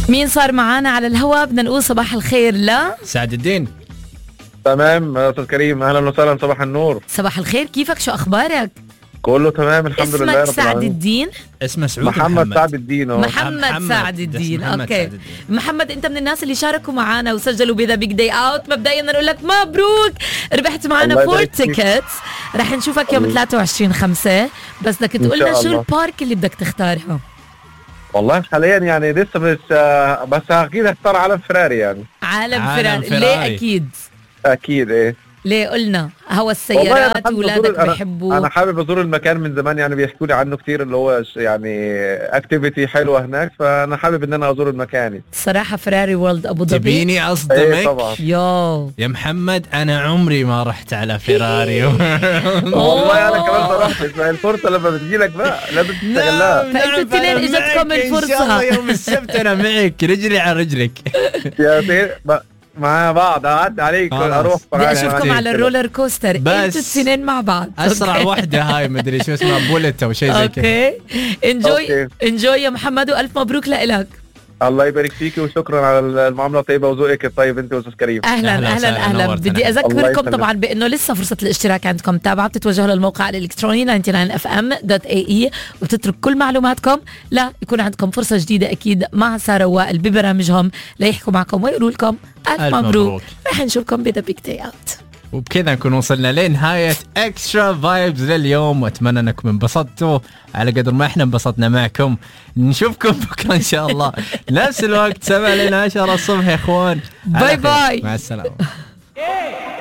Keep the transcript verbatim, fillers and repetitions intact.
مين صار معانا على الهواء؟ بدنا نقول صباح الخير. لا سعد الدين. تمام استاذ كريم، اهلا وسهلا، صباح النور. صباح الخير، كيفك؟ شو اخبارك؟ كله تمام الحمد لله. اسمك سعد الدين؟ اسمه سعود محمد, محمد سعد الدين. أوه. محمد, محمد سعد الدين. محمد اوكي سعد الدين. محمد، انت من الناس اللي شاركوا معنا وسجلوا بذا بيج داي اوت. مبدئيا نقول لك مبروك، ربحت معنا فور تيكتس. رح نشوفك يوم ثلاثة وعشرين خمسة، بس بدك تقول لنا شو البارك اللي بدك تختارها. والله حاليا يعني لسه بس بس اكيد اختار عالم فراري. يعني عالم, عالم فراري. فراري ليه اكيد؟ اكيد ايه. ليه قلنا؟ هوا السيارات واولادك بيحبوه. انا حابب ازور المكان من زمان، يعني بيحكوا لي عنه كثير، اللي هو يعني اكتيفيتي حلوه هناك، فانا حابب ان انا ازور المكان. الصراحه فراري وورلد ابو ظبي. تبيني اصدمك؟ ايه طبعا. يو يا محمد انا عمري ما رحت على فراري. والله انا كمان ما رحت، الفرصه لما بتجي لك بقى لازم تستغلها. فانتوا الاثنين اجتكم الفرصه. ان شاء الله يوم السبت انا معك، رجلي على رجلك. يا سيدي مع بعض، اعد عليك اروح بدي اشوفكم على الرولر كوستر انتوا الاثنين مع بعض. اسرع وحده هاي مدري شو اسمها، بولت او شيء زي كذا. اوكي انجوي انجوي يا محمد، والف مبروك لك. الله يبارك فيك وشكرا على المعامله الطيبه وذوقك الطيب انت واستاذ كريم. اهلا اهلا اهلا, أهلا. بدي اذكركم طبعا بانه لسه فرصه الاشتراك عندكم تابعه. بتتوجهوا للموقع الالكتروني تسعة وتسعين اف ام دوت اي اي وبتترك كل معلوماتكم لا يكون عندكم فرصه جديده اكيد مع ساره وائل ببرامجهم ليحكوا معكم ويقولوا لكم الف, ألف مبروك, مبروك. رح نشوفكم بذا بيج داي اوت. وبكذا نكون وصلنا لنهاية اكسترا فايبز لليوم، واتمنى انكم انبسطتوا على قدر ما احنا انبسطنا معكم. نشوفكم بكره ان شاء الله نفس الوقت سبعة لين عشرة الصبح يا اخوان. باي باي، مع السلامة.